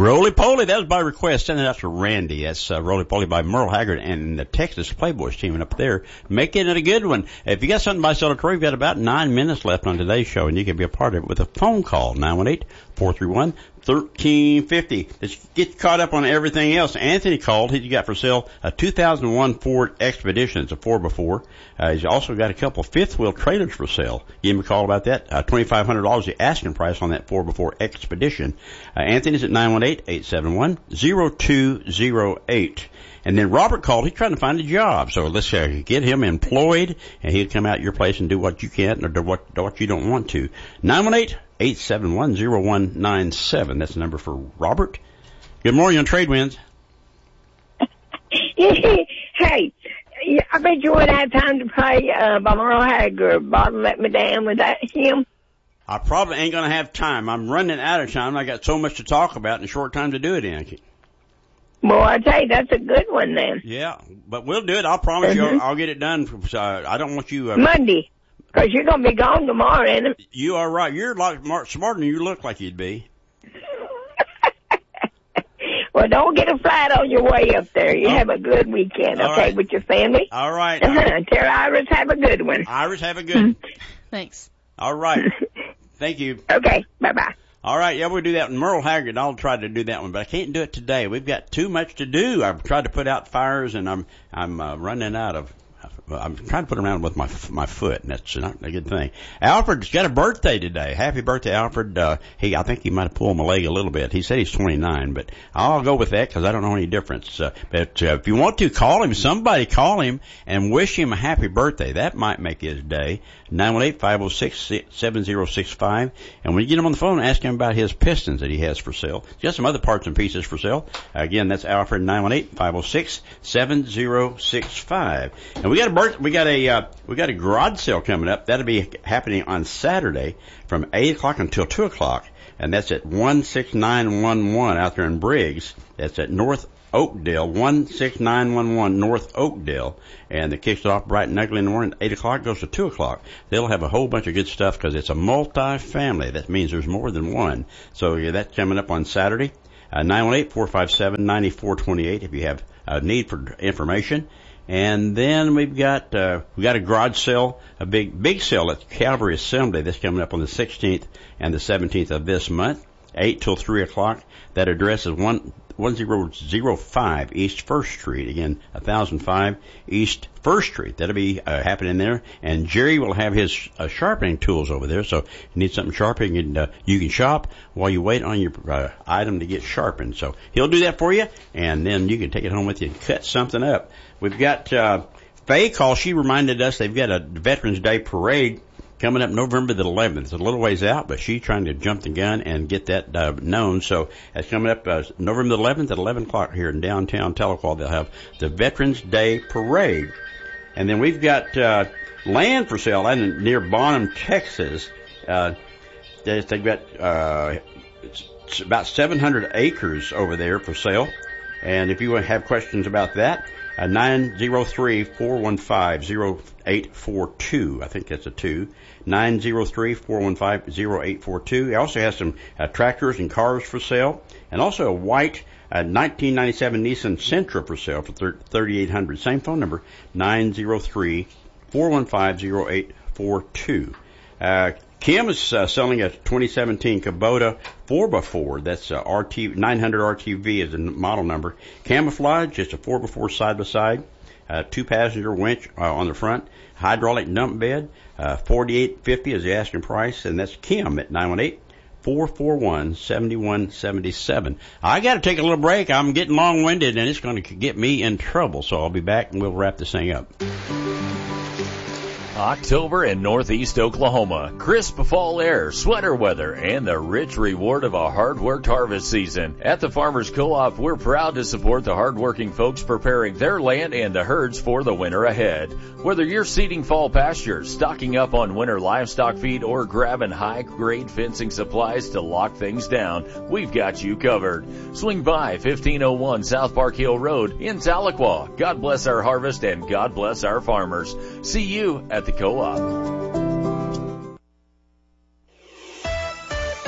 Roly-Poly, that was by request. Send it out to Randy. That's Roly-Poly by Merle Haggard and the Texas Playboys teaming up there, making it a good one. If you got something by Sell or Troy, we've got about 9 minutes left on today's show, and you can be a part of it with a phone call, 918-431-1350. Let's get caught up on everything else. Anthony called. He got for sale a 2001 Ford Expedition. It's a 4x4. He's also got a couple of fifth-wheel trailers for sale. Give him a call about that. $2,500 the asking price on that 4x4 Expedition. Anthony's at 918-871-0208. And then Robert called. He's trying to find a job. So let's get him employed, and he'll come out your place and do what you can or do what you don't want to. 918-871-0197. That's the number for Robert. Good morning on Trade Winds. Hey, I bet you wouldn't have time to play by Merle Haggard, Bottom Let Me Down. Was that him? I probably ain't going to have time. I'm running out of time. I got so much to talk about and a short time to do it in. Well, I tell you, that's a good one then. Yeah, but we'll do it. I'll promise you I'll get it done. I don't want you... Monday, because you're going to be gone tomorrow, ain't it? You are right. You're a lot smarter than you look like you'd be. Well, don't get a flight on your way up there. You have a good weekend, okay, right. With your family. All right. Tell Iris have a good one. Iris, have a good one. Thanks. All right. Thank you. Okay, bye-bye. All right, yeah, we'll do that. Merle Haggard, I'll try to do that one, but I can't do it today. We've got too much to do. I've tried to put out fires, and I'm running out of. I'm trying to put them around with my foot, and that's not a good thing. Alfred's got a birthday today. Happy birthday, Alfred. I think he might have pulled my leg a little bit. He said he's 29, but I'll go with that because I don't know any difference. But if you want to call him, somebody call him and wish him a happy birthday. That might make his day. 918-506-7065. And when you get him on the phone, ask him about his pistons that he has for sale. He's got some other parts and pieces for sale. Again, that's Alfred, 918-506-7065. And we got a garage sale coming up. That'll be happening on Saturday from 8 o'clock until 2 o'clock. And that's at 16911 out there in Briggs. That's at North Oakdale, 16911 North Oakdale. And it kicks off bright and ugly in the morning. 8 o'clock goes to 2 o'clock. They'll have a whole bunch of good stuff because it's a multi-family. That means there's more than one. So that's coming up on Saturday. 918-457-9428 if you have a need for information. And then we got a garage sale, a big sale at Calvary Assembly that's coming up on the 16th and the 17th of this month, 8 till 3 o'clock. That address is 1005 East 1st Street. Again, 1005 East 1st Street. That'll be happening there. And Jerry will have his sharpening tools over there. So if you need something sharpening, and you can shop while you wait on your item to get sharpened. So he'll do that for you, and then you can take it home with you and cut something up. We've got Faye call. She reminded us they've got a Veterans Day parade coming up November the 11th. It's a little ways out, but she's trying to jump the gun and get that known. So it's coming up November the 11th at 11 o'clock here in downtown Tahlequah. They'll have the Veterans Day parade. And then we've got land for sale near Bonham, Texas. They've got it's about 700 acres over there for sale. And if you have questions about that, 903-415-0842. I think that's a 2. 903-415-0842. He also has some tractors and cars for sale, and also a white 1997 Nissan Sentra for sale for $3,800. Same phone number, 903-415-0842. Kim is selling a 2017 Kubota 4x4. That's 900 RTV is the model number. Camouflage, just a 4x4 side-by-side. 2-passenger winch on the front. Hydraulic dump bed. $4,850 is the asking price, and that's Kim at 918-441-7177. I got to take a little break. I'm getting long-winded, and it's going to get me in trouble, so I'll be back, and we'll wrap this thing up. October in Northeast Oklahoma. Crisp fall air, sweater weather, and the rich reward of a hard-worked harvest season. At the Farmers Co-op, we're proud to support the hard-working folks preparing their land and the herds for the winter ahead. Whether you're seeding fall pastures, stocking up on winter livestock feed, or grabbing high-grade fencing supplies to lock things down, we've got you covered. Swing by 1501 South Park Hill Road in Tahlequah. God bless our harvest and God bless our farmers. See you at the Co-op.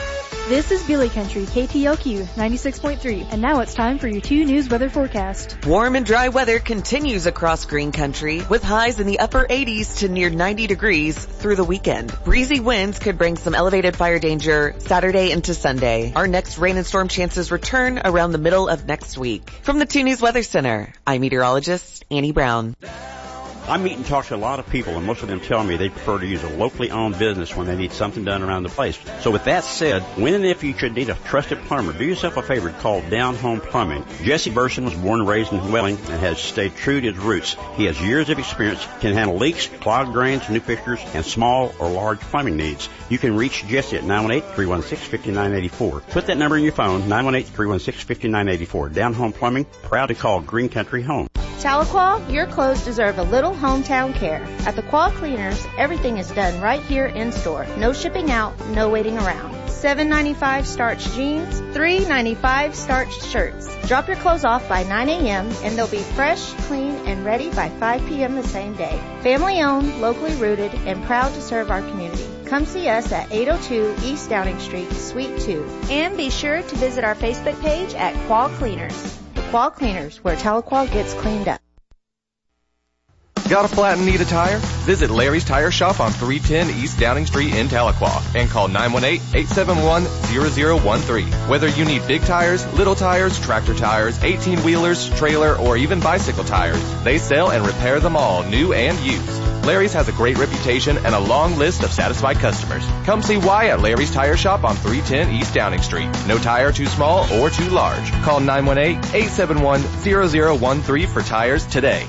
This is Billy Country, KTLQ 96.3, and now it's time for your 2 News weather forecast. Warm and dry weather continues across Green Country, with highs in the upper 80s to near 90 degrees through the weekend. Breezy winds could bring some elevated fire danger Saturday into Sunday. Our next rain and storm chances return around the middle of next week. From the 2 News Weather Center, I'm meteorologist Annie Brown. I meet and talk to a lot of people, and most of them tell me they prefer to use a locally owned business when they need something done around the place. So with that said, when and if you should need a trusted plumber, do yourself a favor, call Down Home Plumbing. Jesse Burson was born and raised in Welling and has stayed true to his roots. He has years of experience, can handle leaks, clogged drains, new fixtures, and small or large plumbing needs. You can reach Jesse at 918-316-5984. Put that number in your phone, 918-316-5984. Down Home Plumbing, proud to call Green Country home. Tahlequah, your clothes deserve a little hometown care. At the Quah Cleaners, everything is done right here in store. No shipping out, no waiting around. $7.95 starched jeans, $3.95 starched shirts. Drop your clothes off by 9 a.m. and they'll be fresh, clean, and ready by 5 p.m. the same day. Family owned, locally rooted, and proud to serve our community. Come see us at 802 East Downing Street, Suite 2. And be sure to visit our Facebook page at Quah Cleaners. The Quah Cleaners, where Tahlequah gets cleaned up. Got a flat and need a tire? Visit Larry's Tire Shop on 310 East Downing Street in Tahlequah and call 918-871-0013. Whether you need big tires, little tires, tractor tires, 18-wheelers, trailer, or even bicycle tires, they sell and repair them all, new and used. Larry's has a great reputation and a long list of satisfied customers. Come see why at Larry's Tire Shop on 310 East Downing Street. No tire too small or too large. Call 918-871-0013 for tires today.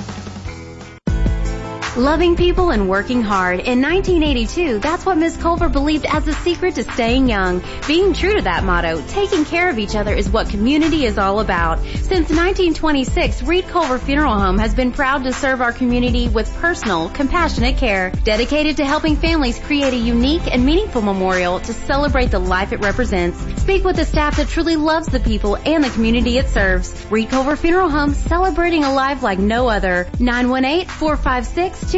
Loving people and working hard. In 1982, that's what Miss Culver believed as the secret to staying young. Being true to that motto, taking care of each other is what community is all about. Since 1926, Reed Culver Funeral Home has been proud to serve our community with personal, compassionate care, dedicated to helping families create a unique and meaningful memorial to celebrate the life it represents. Speak with the staff that truly loves the people and the community it serves. Reed Culver Funeral Home, celebrating a life like no other. 918-456-2551.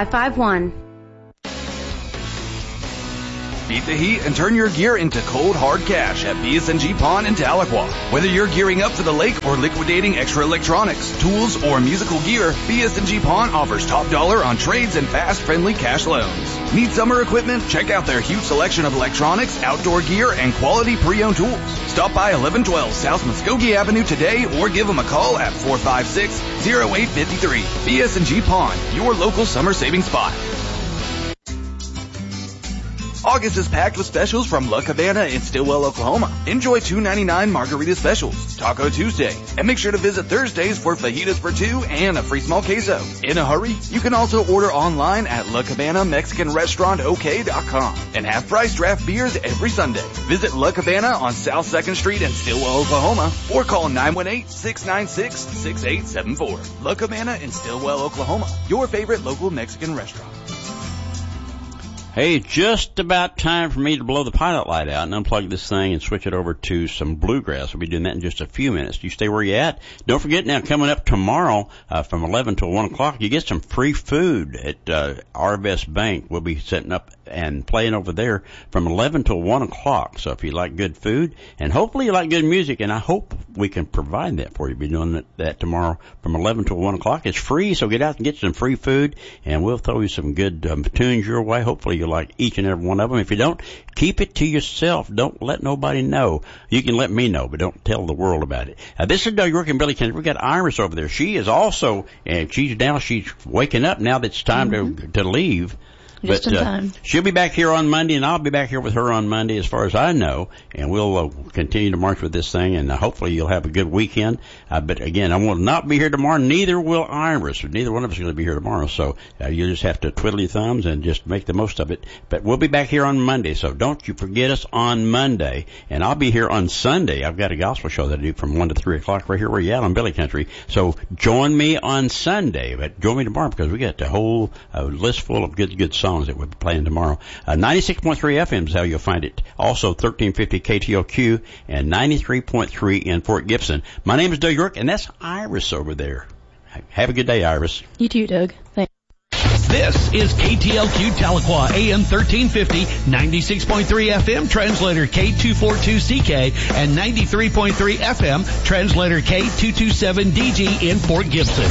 Beat the heat and turn your gear into cold, hard cash at BS&G Pawn in Tahlequah. Whether you're gearing up for the lake or liquidating extra electronics, tools, or musical gear, BS&G Pawn offers top dollar on trades and fast, friendly cash loans. Need summer equipment? Check out their huge selection of electronics, outdoor gear, and quality pre-owned tools. Stop by 1112 South Muskogee Avenue today or give them a call at 456-0853. BS&G Pawn, your local summer saving spot. August is packed with specials from La Cabana in Stillwell, Oklahoma. Enjoy $2.99 margarita specials, Taco Tuesday, and make sure to visit Thursdays for fajitas for $2 and a free small queso. In a hurry? You can also order online at LaCabanaMexicanRestaurantOK.com and have price draft beers every Sunday. Visit La Cabana on South 2nd Street in Stillwell, Oklahoma, or call 918-696-6874. La Cabana in Stillwell, Oklahoma, your favorite local Mexican restaurant. Hey, just about time for me to blow the pilot light out and unplug this thing and switch it over to some bluegrass. We'll be doing that in just a few minutes. You stay where you're at. Don't forget now, coming up tomorrow from 11 till 1 o'clock, you get some free food at Arvest Bank. We'll be setting up and playing over there from 11 till 1 o'clock. So if you like good food, and hopefully you like good music, and I hope we can provide that for you. We'll be doing that tomorrow from 11 till 1 o'clock. It's free, so get out and get some free food, and we'll throw you some good tunes your way. Hopefully you like each and every one of them. If you don't, keep it to yourself. Don't let nobody know. You can let me know, but don't tell the world about it. This is Doug York and Billy Country. We got Iris over there. She is also, and she's waking up now that it's time to leave. Just in time. She'll be back here on Monday, and I'll be back here with her on Monday as far as I know, and we'll continue to march with this thing, and hopefully you'll have a good weekend. But again, I will not be here tomorrow. Neither will Iris. Neither one of us is going to be here tomorrow, so you just have to twiddle your thumbs and just make the most of it. But we'll be back here on Monday, so don't you forget us on Monday, and I'll be here on Sunday. I've got a gospel show that I do from 1 to 3 o'clock right here where you're at on Billy Country. So join me on Sunday, but join me tomorrow because we got the whole list full of good songs that we'll be playing tomorrow. 96.3 FM is how you'll find it. Also 1350 KTLQ and 93.3 in Fort Gibson. My name is Doug York, and that's Iris over there. Have a good day, Iris. You too, Doug. Thanks. This is KTLQ Tahlequah, AM 1350, 96.3 FM, translator K242CK, and 93.3 FM, translator K227DG in Fort Gibson.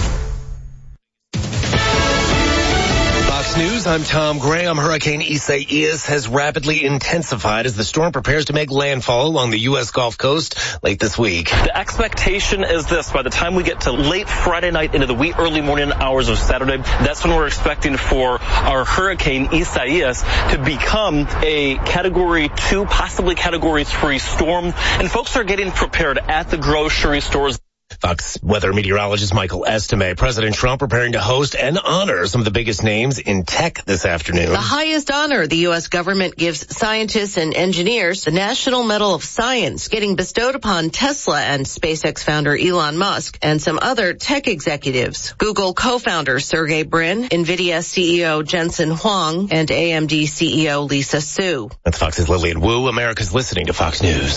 News, I'm Tom Graham. Hurricane Isaias has rapidly intensified as the storm prepares to make landfall along the U.S. Gulf Coast late this week. The expectation is this: by the time we get to late Friday night into the wee early morning hours of Saturday, that's when we're expecting for our Hurricane Isaias to become a Category 2, possibly Category 3 storm. And folks are getting prepared at the grocery stores. Fox weather meteorologist Michael Estime. President Trump preparing to host and honor some of the biggest names in tech this afternoon. The highest honor the U.S. government gives scientists and engineers, the National Medal of Science, getting bestowed upon Tesla and SpaceX founder Elon Musk and some other tech executives. Google co-founder Sergey Brin, NVIDIA CEO Jensen Huang, and AMD CEO Lisa Su. That's Fox's Lillian Wu. America's listening to Fox News.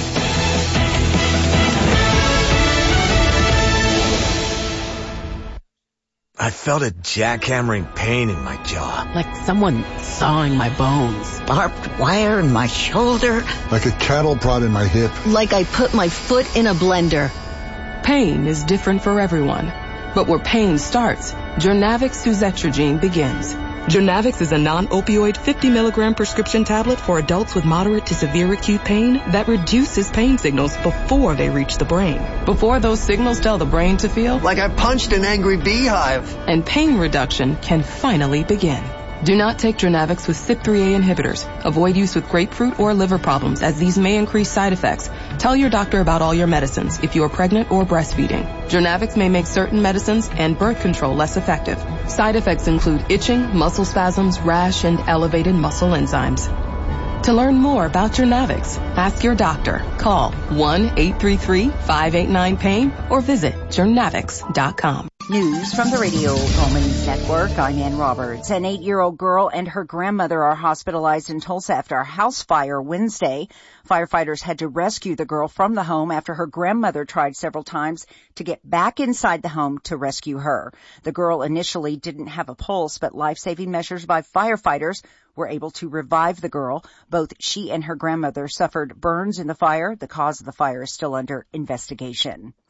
I felt a jackhammering pain in my jaw. Like someone sawing my bones. Barbed wire in my shoulder. Like a cattle prod in my hip. Like I put my foot in a blender. Pain is different for everyone. But where pain starts, Jurnavix suzetrigine begins. Jurnavix is a non-opioid 50 milligram prescription tablet for adults with moderate to severe acute pain that reduces pain signals before they reach the brain. Before those signals tell the brain to feel like I punched an angry beehive. And pain reduction can finally begin. Do not take Jurnavix with CYP3A inhibitors. Avoid use with grapefruit or liver problems, as these may increase side effects. Tell your doctor about all your medicines if you are pregnant or breastfeeding. Jurnavix may make certain medicines and birth control less effective. Side effects include itching, muscle spasms, rash, and elevated muscle enzymes. To learn more about Jurnavix, ask your doctor. Call 1-833-589-PAIN or visit Jurnavix.com. News from the Radio Oklahoma News Network. I'm Ann Roberts. An 8-year-old girl and her grandmother are hospitalized in Tulsa after a house fire Wednesday. Firefighters had to rescue the girl from the home after her grandmother tried several times to get back inside the home to rescue her. The girl initially didn't have a pulse, but life-saving measures by firefighters were able to revive the girl. Both she and her grandmother suffered burns in the fire. The cause of the fire is still under investigation.